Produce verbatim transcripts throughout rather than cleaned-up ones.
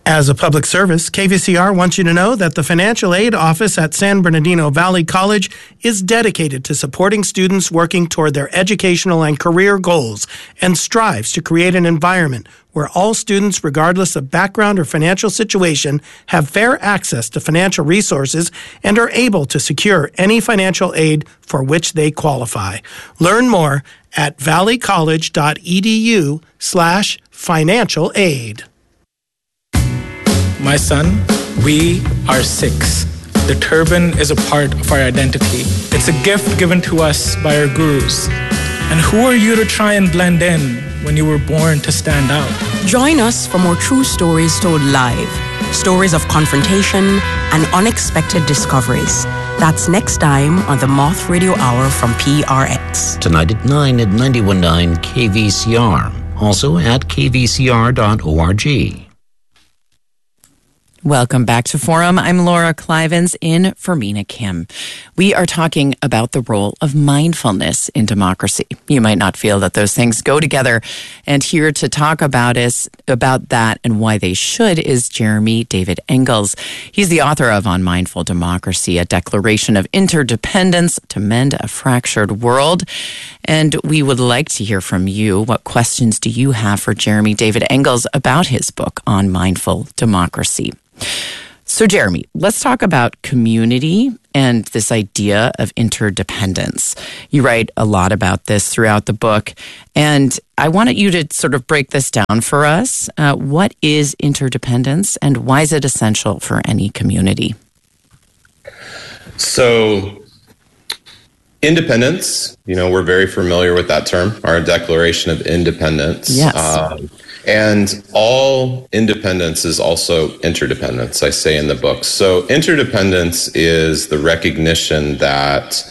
As a public service, K V C R wants you to know that the Financial Aid Office at San Bernardino Valley College is dedicated to supporting students working toward their educational and career goals and strives to create an environment where all students, regardless of background or financial situation, have fair access to financial resources and are able to secure any financial aid for which they qualify. Learn more at valleycollege.edu slash financial aid. My son, we are Sikhs. The turban is a part of our identity. It's a gift given to us by our gurus. And who are you to try and blend in when you were born to stand out? Join us for more true stories told live. Stories of confrontation and unexpected discoveries. That's next time on the Moth Radio Hour from P R X. Tonight at nine at ninety-one point nine K V C R. Also at k v c r dot org. Welcome back to Forum. I'm Laura Clivens in for Mina Kim. We are talking about the role of mindfulness in democracy. You might not feel that those things go together. And here to talk about us about that and why they should is Jeremy David Engels. He's the author of On Mindful Democracy, a declaration of interdependence to mend a fractured world. And we would like to hear from you. What questions do you have for Jeremy David Engels about his book On Mindful Democracy? So, Jeremy, let's talk about community and this idea of interdependence. You write a lot about this throughout the book, and I wanted you to sort of break this down for us. Uh, what is interdependence, and why is it essential for any community? So, independence, you know, we're very familiar with that term, our Declaration of Independence. Yes. Um, And all independence is also interdependence, I say in the book. So interdependence is the recognition that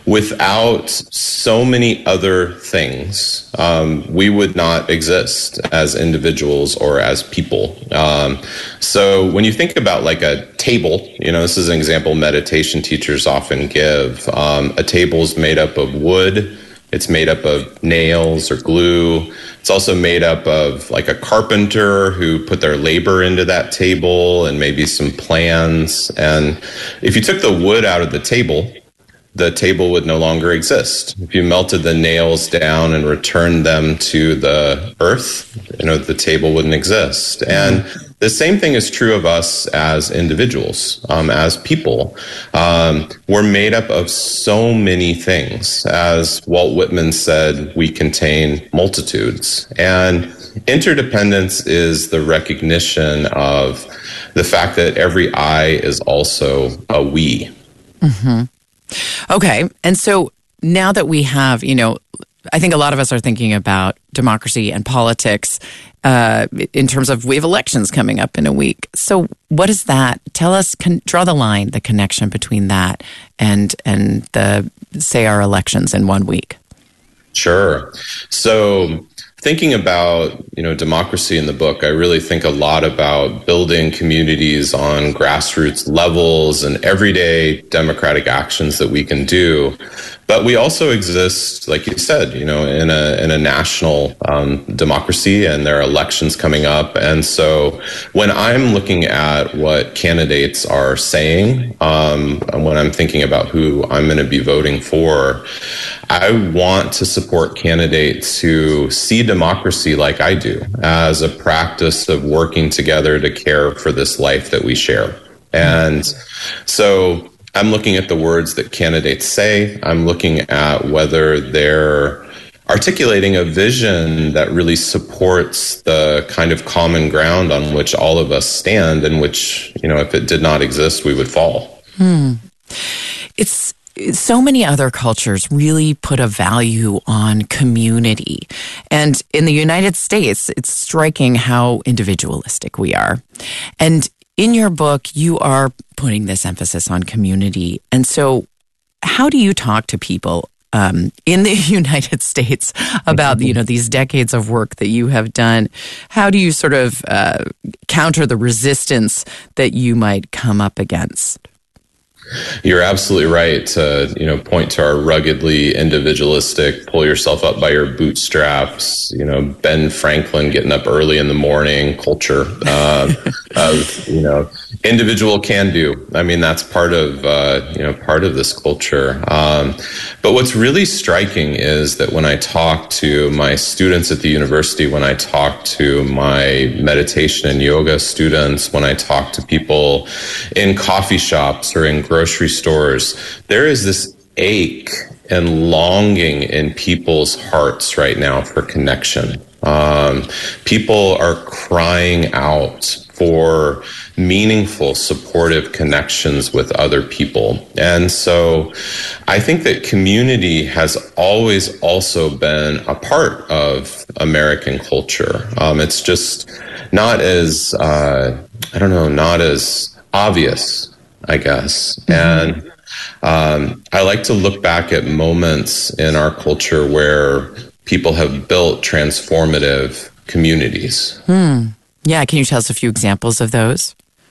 without so many other things, um, we would not exist as individuals or as people. Um, so when you think about like a table, you know, this is an example meditation teachers often give. Um, a table is made up of wood. It's made up of nails or glue. It's also made up of like a carpenter who put their labor into that table and maybe some plans. And if you took the wood out of the table, the table would no longer exist. If you melted the nails down and returned them to the earth, you know, the table wouldn't exist. And the same thing is true of us as individuals, um, as people. Um, we're made up of so many things. As Walt Whitman said, we contain multitudes. And interdependence is the recognition of the fact that every I is also a we. Mm-hmm. Okay. And so now that we have, you know, I think a lot of us are thinking about democracy and politics uh, in terms of we have elections coming up in a week. So what is that? Tell us, con- draw the line, the connection between that and, and the, say, our elections in one week. Sure. So thinking about, you know, democracy in the book, I really think a lot about building communities on grassroots levels and everyday democratic actions that we can do. But we also exist, like you said, you know, in a in a national um, democracy, and there are elections coming up. And so when I'm looking at what candidates are saying, um, and when I'm thinking about who I'm going to be voting for, I want to support candidates who see democracy like I do, as a practice of working together to care for this life that we share. And so I'm looking at the words that candidates say. I'm looking at whether they're articulating a vision that really supports the kind of common ground on which all of us stand, and which, you know, if it did not exist, we would fall. Hmm. It's so many other cultures really put a value on community. And in the United States, it's striking how individualistic we are. And in your book, you are putting this emphasis on community. And so how do you talk to people um, in the United States about, you know, these decades of work that you have done? How do you sort of uh, counter the resistance that you might come up against? You're absolutely right to, you know, point to our ruggedly individualistic, pull yourself up by your bootstraps, you know, Ben Franklin getting up early in the morning culture uh, of, you know, individual can do. I mean, that's part of, uh, you know, part of this culture. Um, but what's really striking is that when I talk to my students at the university, when I talk to my meditation and yoga students, when I talk to people in coffee shops or in grocery stores, there is this ache and longing in people's hearts right now for connection. Um, people are crying out for meaningful, supportive connections with other people. And so I think that community has always also been a part of American culture. Um, it's just not as, uh, I don't know, not as obvious, I guess. Mm-hmm. And um, I like to look back at moments in our culture where people have built transformative communities. Hmm. Yeah, can you tell us a few examples of those?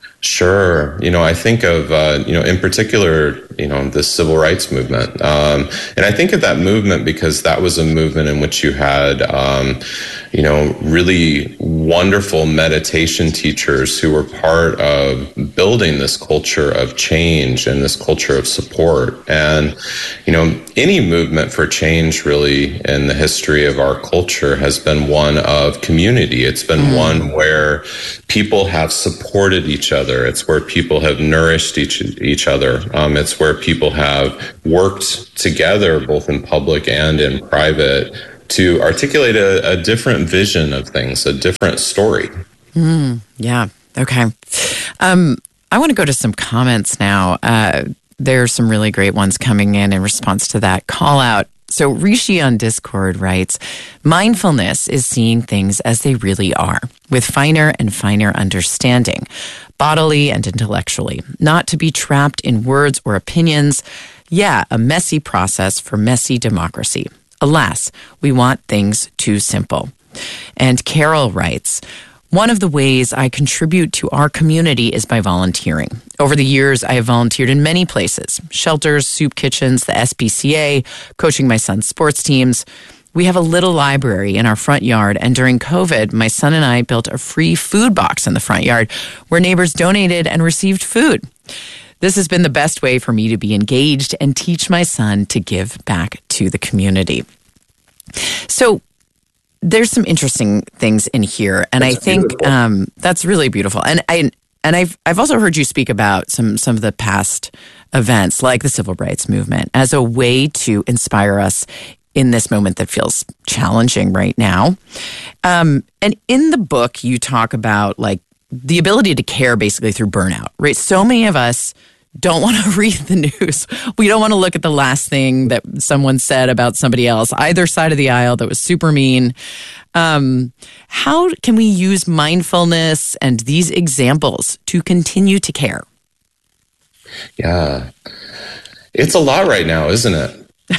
Sure. You know, I think of, uh, you know, in particular, you know, the civil rights movement. Um, and I think of that movement because that was a movement in which you had, um, you know, really wonderful meditation teachers who were part of building this culture of change and this culture of support. And, you know, any movement for change really in the history of our culture has been one of community. It's been mm. one where people have supported each other. It's where people have nourished each each other. Um, it's where people have worked together, both in public and in private, to articulate a, a different vision of things, a different story. Mm, yeah. Okay. Um, I want to go to some comments now. Uh, there are some really great ones coming in in response to that call out. So Rishi on Discord writes, mindfulness is seeing things as they really are, with finer and finer understanding, bodily and intellectually, not to be trapped in words or opinions. Yeah, a messy process for messy democracy. Alas, we want things too simple. And Carol writes, one of the ways I contribute to our community is by volunteering. Over the years, I have volunteered in many places, shelters, soup kitchens, the S P C A, coaching my son's sports teams. We have a little library in our front yard, and during COVID, my son and I built a free food box in the front yard where neighbors donated and received food. This has been the best way for me to be engaged and teach my son to give back to the community. So there's some interesting things in here, and that's I think um, that's really beautiful. And I and I've I've also heard you speak about some some of the past events, like the civil rights movement, as a way to inspire us in this moment that feels challenging right now. Um, and in the book, you talk about like the ability to care basically through burnout, right? So many of us don't want to read the news. We don't want to look at the last thing that someone said about somebody else, either side of the aisle, that was super mean. Um, how can we use mindfulness and these examples to continue to care? Yeah. It's a lot right now, isn't it?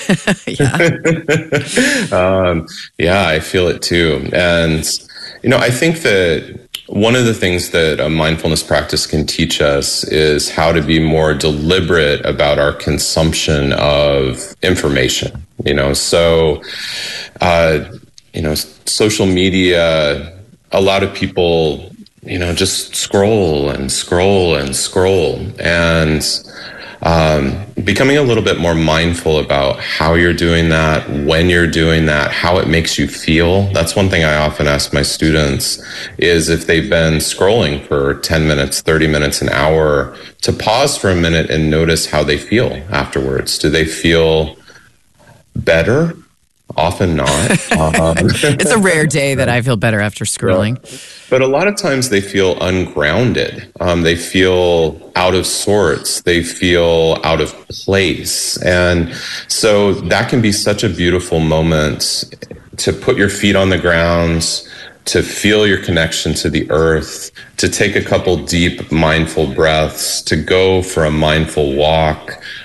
yeah. um, yeah, I feel it too. And, you know, I think that one of the things that a mindfulness practice can teach us is how to be more deliberate about our consumption of information. You know, so, uh, you know, social media, a lot of people, you know, just scroll and scroll and scroll. And um, becoming a little bit more mindful about how you're doing that, when you're doing that, how it makes you feel. That's one thing I often ask my students is if they've been scrolling for ten minutes, thirty minutes, an hour, to pause for a minute and notice how they feel afterwards. Do they feel better? Often not. Um, it's a rare day that I feel better after scrolling. Yeah. But a lot of times they feel ungrounded. Um, they feel out of sorts. They feel out of place. And so that can be such a beautiful moment to put your feet on the ground, to feel your connection to the earth, to take a couple deep mindful breaths, to go for a mindful walk,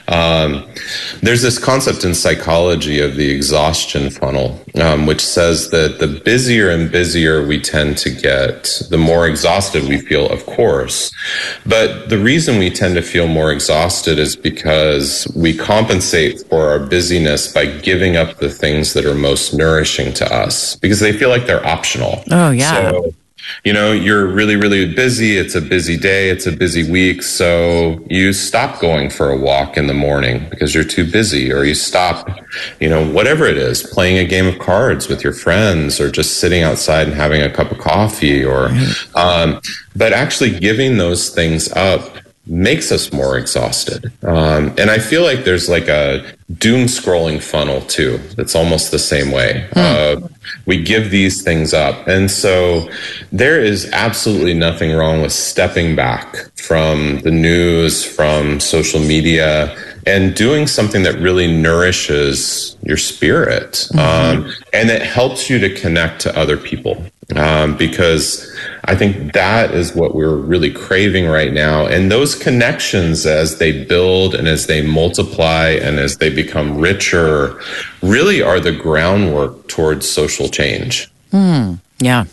Um, there's this concept in psychology of the exhaustion funnel, um, which says that the busier and busier we tend to get, the more exhausted we feel, of course. But the reason we tend to feel more exhausted is because we compensate for our busyness by giving up the things that are most nourishing to us, because they feel like they're optional. Oh, yeah. So, you know, you're really, really busy. It's a busy day. It's a busy week. So you stop going for a walk in the morning because you're too busy, or you stop, you know, whatever it is, playing a game of cards with your friends, or just sitting outside and having a cup of coffee, or, um, but actually giving those things up makes us more exhausted. Um, and I feel like there's like a doom scrolling funnel too. That's almost the same way. Mm. Uh, we give these things up. And so there is absolutely nothing wrong with stepping back from the news, from social media, and doing something that really nourishes your spirit. Mm-hmm. Um, and it helps you to connect to other people. Um, because I think that is what we're really craving right now. And those connections, as they build and as they multiply and as they become richer, really are the groundwork towards social change. Mm, yeah.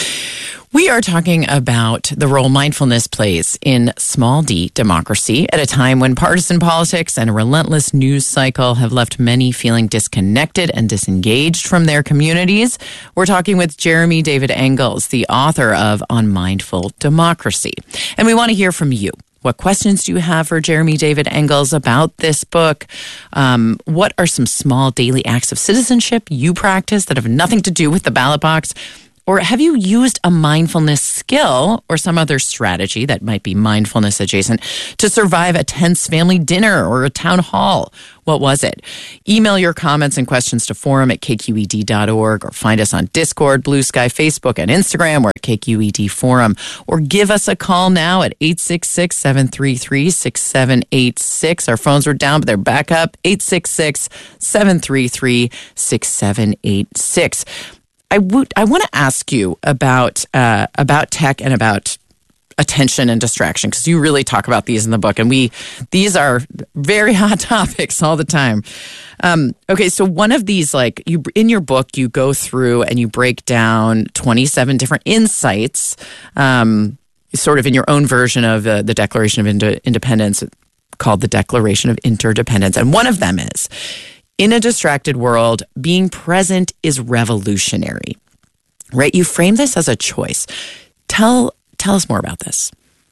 We are talking about the role mindfulness plays in small d democracy at a time when partisan politics and a relentless news cycle have left many feeling disconnected and disengaged from their communities. We're talking with Jeremy David Engels, the author of On Mindful Democracy. And we want to hear from you. What questions do you have for Jeremy David Engels about this book? Um, what are some small daily acts of citizenship you practice that have nothing to do with the ballot box? Or have you used a mindfulness skill or some other strategy that might be mindfulness adjacent to survive a tense family dinner or a town hall? What was it? Email your comments and questions to forum at k q e d dot org, or find us on Discord, Blue Sky, Facebook, and Instagram. We're at K Q E D Forum. Or give us a call now at eight six six, seven three three, six seven eight six. Our phones were down, but they're back up. eight six six, seven three three, six seven eight six. I would. I want to ask you about uh, about tech and about attention and distraction, because you really talk about these in the book, and we these are very hot topics all the time. Um, okay, so one of these, like you in your book, you go through and you break down twenty-seven different insights, um, sort of in your own version of the, the Declaration of Ind- Independence, called the Declaration of Interdependence, and one of them is, in a distracted world, being present is revolutionary, right? You frame this as a choice. Tell tell us more about this.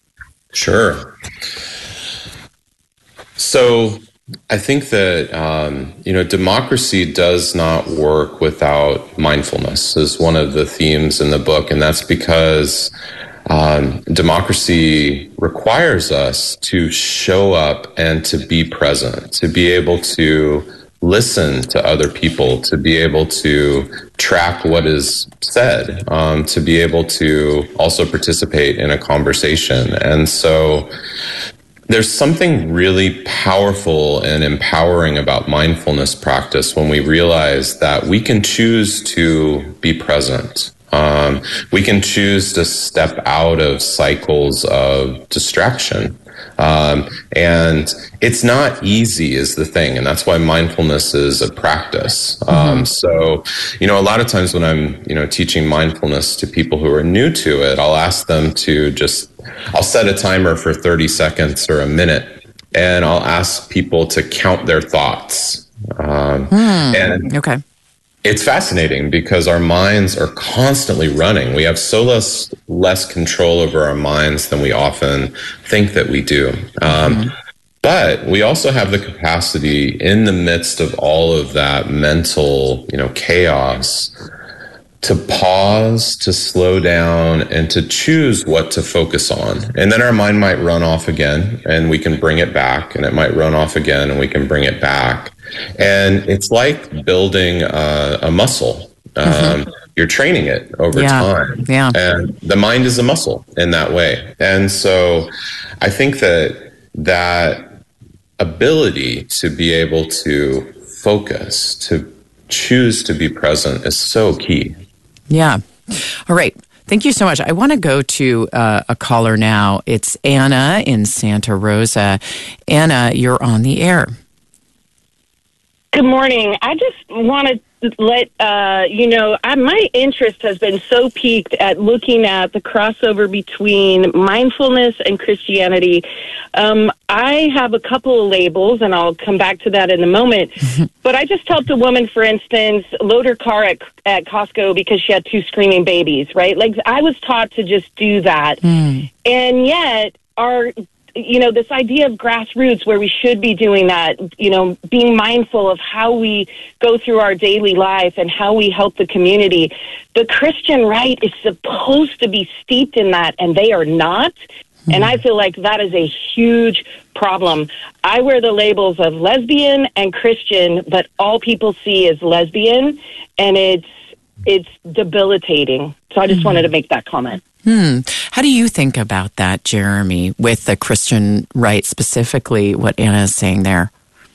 Sure. So I think that, um, you know, democracy does not work without mindfulness is one of the themes in the book. And that's because um, democracy requires us to show up and to be present, to be able to listen to other people, to be able to track what is said, um, to be able to also participate in a conversation. And so there's something really powerful and empowering about mindfulness practice when we realize that we can choose to be present. Um, we can choose to step out of cycles of distraction. Um, and it's not easy is the thing. And that's why mindfulness is a practice. Um, mm-hmm. So, you know, a lot of times when I'm, you know, teaching mindfulness to people who are new to it, I'll ask them to just, I'll set a timer for thirty seconds or a minute, and I'll ask people to count their thoughts. Um, mm, and okay. It's fascinating because our minds are constantly running. We have so less less control over our minds than we often think that we do. Um, mm-hmm. But we also have the capacity, in the midst of all of that mental, you know, chaos, to pause, to slow down, and to choose what to focus on. And then our mind might run off again, and we can bring it back, and it might run off again, and we can bring it back. And it's like building a, a muscle. Um, mm-hmm. You're training it over yeah. time. Yeah. And the mind is a muscle in that way. And so I think that that ability to be able to focus, to choose to be present is so key. Yeah. All right. Thank you so much. I want to go to uh, a caller now. It's Anna in Santa Rosa. Anna, you're on the air. Good morning. I just want to let uh, you know, I, my interest has been so piqued at looking at the crossover between mindfulness and Christianity. Um, I have a couple of labels, and I'll come back to that in a moment. But I just helped a woman, for instance, load her car at, at Costco because she had two screaming babies, right? Like, I was taught to just do that. Mm. And yet, our... you know, this idea of grassroots where we should be doing that, you know, being mindful of how we go through our daily life and how we help the community. The Christian right is supposed to be steeped in that, and they are not. Mm-hmm. And I feel like that is a huge problem. I wear the labels of lesbian and Christian, but all people see is lesbian, and it's it's debilitating. So I just mm-hmm. wanted to make that comment. Hmm. How do you think about that, Jeremy, with the Christian right, specifically what Anna is saying there?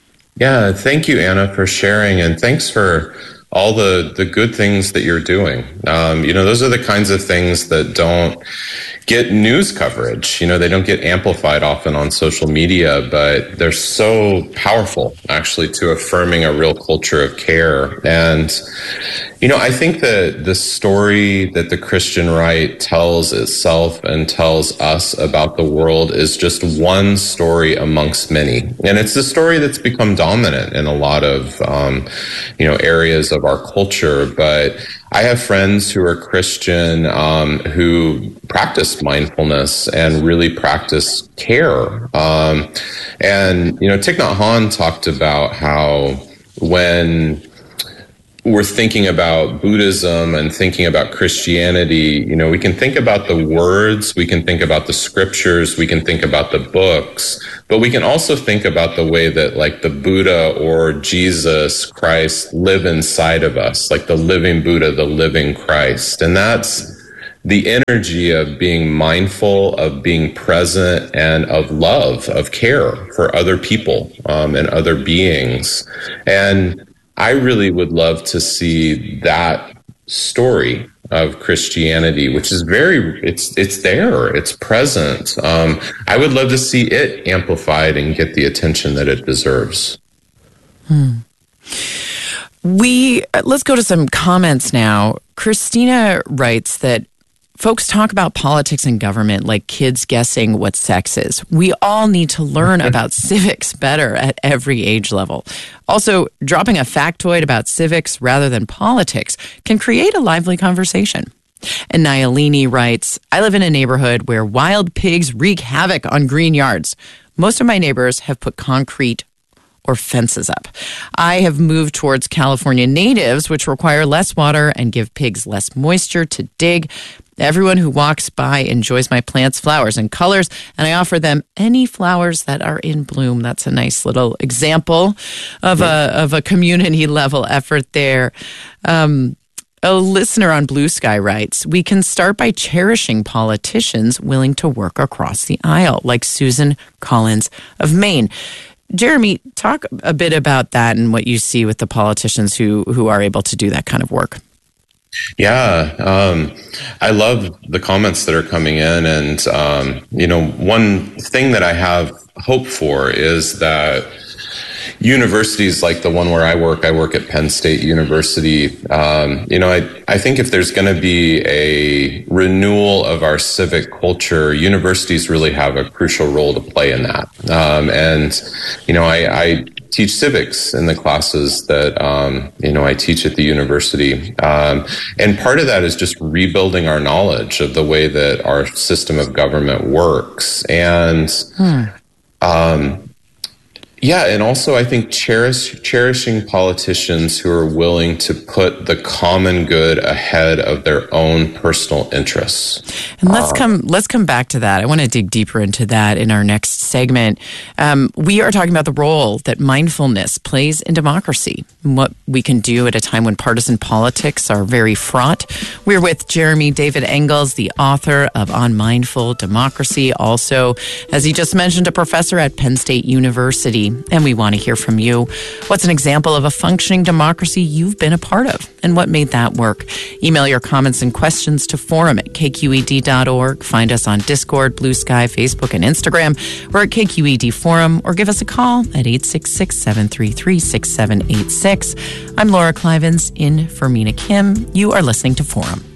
Yeah, thank you, Anna, for sharing, and thanks for all the, the good things that you're doing. Um, you know, those are the kinds of things that don't get news coverage. You know, they don't get amplified often on social media, but they're so powerful, actually, to affirming a real culture of care. And, you know, I think that the story that the Christian right tells itself and tells us about the world is just one story amongst many. And it's a story that's become dominant in a lot of, um, you know, areas of our culture. But I have friends who are Christian um, who practice mindfulness and really practice care. Um, and, you know, Thich Nhat Hanh talked about how when we're thinking about Buddhism and thinking about Christianity, you know, we can think about the words, we can think about the scriptures, we can think about the books, but we can also think about the way that, like, the Buddha or Jesus Christ live inside of us, like the living Buddha, the living Christ. And that's the energy of being mindful, of being present, and of love, of care for other people um, and other beings. And I really would love to see that story of Christianity, which is very, it's it's there, it's present. Um, I would love to see it amplified and get the attention that it deserves. Hmm. We, let's go to some comments now. Christina writes that folks talk about politics and government like kids guessing what sex is. We all need to learn about civics better at every age level. Also, dropping a factoid about civics rather than politics can create a lively conversation. And Nyalini writes, I live in a neighborhood where wild pigs wreak havoc on green yards. Most of my neighbors have put concrete or fences up. I have moved towards California natives, which require less water and give pigs less moisture to dig. Everyone who walks by enjoys my plants, flowers, and colors, and I offer them any flowers that are in bloom. That's a nice little example of a of a community level effort there. Um, a listener on Blue Sky writes, we can start by cherishing politicians willing to work across the aisle, like Susan Collins of Maine. Jeremy, talk a bit about that and what you see with the politicians who, who are able to do that kind of work. Yeah, um, I love the comments that are coming in. And, um, you know, one thing that I have hope for is that universities like the one where I work, I work at Penn State University. Um, you know, I, I think if there's going to be a renewal of our civic culture, universities really have a crucial role to play in that. Um, and, you know, I, I teach civics in the classes that, um, you know, I teach at the university. Um, and part of that is just rebuilding our knowledge of the way that our system of government works. And, hmm. um, yeah, and also I think cherish, cherishing politicians who are willing to put the common good ahead of their own personal interests. And let's um, come let's come back to that. I want to dig deeper into that in our next segment. Um, we are talking about the role that mindfulness plays in democracy, and what we can do at a time when partisan politics are very fraught. We're with Jeremy David Engels, the author of On Mindful Democracy, also, as he just mentioned, a professor at Penn State University. democracy, and we want to hear from you. What's an example of a functioning democracy you've been a part of, and what made that work? Email your comments and questions to forum at k q e d dot org. Find us on Discord, Blue Sky, Facebook, and Instagram. We're at K Q E D Forum, or give us a call at eight six six, seven three three, six seven eight six. I'm Laura Clivens in for Mina Kim. You are listening to Forum.